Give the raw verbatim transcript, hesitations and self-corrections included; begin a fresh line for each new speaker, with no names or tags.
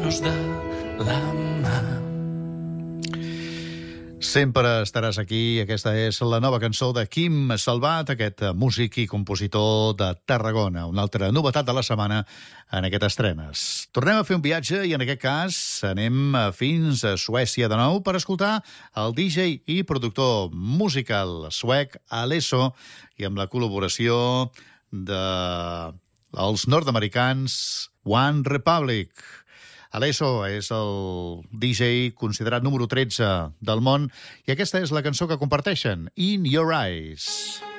agafant-nos de la mà.
Sempre estaràs aquí. Aquesta és la nova cançó de Quim Salvat, aquest músic i compositor de Tarragona. Una altra novetat de la setmana en aquest estrenes. Tornem a fer un viatge i en aquest cas anem fins a Suècia de nou per escoltar el D J i productor musical suec Alesso i amb la col·laboració de els nord-americans One Republic. Alesso és el D J considerat número tretze del món i aquesta és la cançó que comparteixen, In Your Eyes.